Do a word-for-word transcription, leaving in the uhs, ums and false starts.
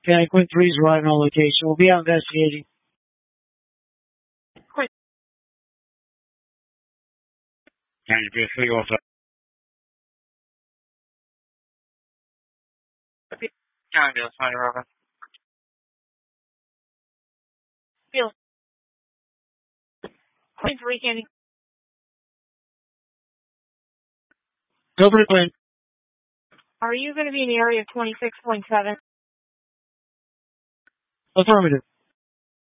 Okay, Quinn three's arriving on location. We'll be out investigating. Quinn. County Bill three also. County Bill twenty, over. Bill. Quinn three, County. Go for the Quinn. Are you going to be in the area of twenty-six point seven? Affirmative.